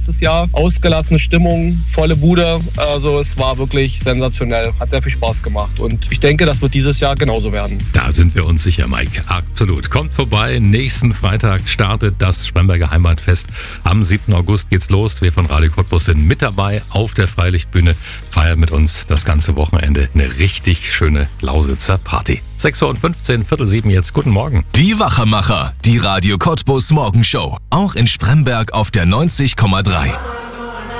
letztes Jahr. Ausgelassene Stimmung, volle Bude. Also es war wirklich sensationell. Hat sehr viel Spaß gemacht. Und ich denke, das wird dieses Jahr genauso werden. Da sind wir uns sicher, Mike. Absolut. Kommt vorbei. Nächsten Freitag startet das Spremberger Heimatfest. Am 7. August geht's los. Wir von Radio Cottbus sind mit dabei auf der Freilichtbühne. Feiern mit uns das ganze Wochenende eine richtig schöne Lausitzer Party. 6:15 Uhr, 6:45 jetzt. Guten Morgen. Die Wachermacher, die Radio Cottbus Morgenshow. Auch in Spremberg auf der 90,3.